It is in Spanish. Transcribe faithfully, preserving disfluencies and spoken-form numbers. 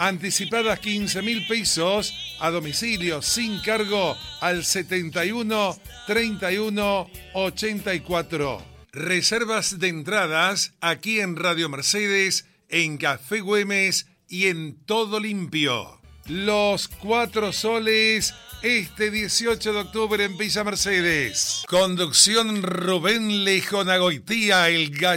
Anticipadas quince mil pesos a domicilio sin cargo al setenta y uno, treinta y uno, ochenta y cuatro. Reservas de entradas aquí en Radio Mercedes, en Café Güemes y en Todo Limpio. Los Cuatro Soles, este dieciocho de octubre en Villa Mercedes. Conducción Rubén Lejonagoitía, el gallo.